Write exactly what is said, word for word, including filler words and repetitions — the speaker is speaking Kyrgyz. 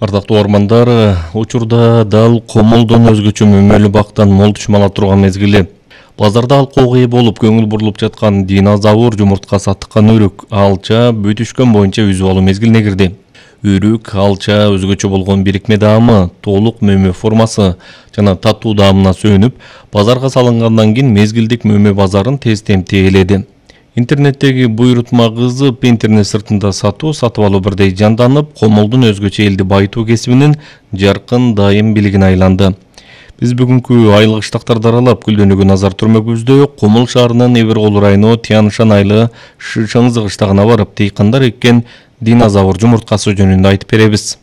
Ардактуу угармандар, учурда дал комолдон өзгөчө мөмөлүү бактан мол түшүм ала турган мезгили. Базарда алкоого ээ болуп көңүл бурулуп жаткан динозавр жумурткасы аттыккан өрүк, алча бүтүшкөн боюнча үзүп алуу мезгилине кирди. Өрүк, алча өзгөчө болгон бирикме даамы, толук мөмө формасы жана татуу даамына сүйүнүп, базарга салынгандан кийин мезгилдик мөмө базарын тез темтээледи. Интернеттеги буйрутма кызып, интернет сыртында сатуу, сатып алуу бирдей жанданып, комолдун өзгөчө элди байытуу кесибинин жаркын дайым билигине айланды. Биз бүгүнкү айылык штактарды аралап, Гүлдөнүүгө назар түрмөгүбүздө Комул шаарынын Эбир Кол району Тяншан айылы Шыңзы кыштагына барып, дыйкандар эккен динозавр жумурткасы жөнүндө айтып беребиз.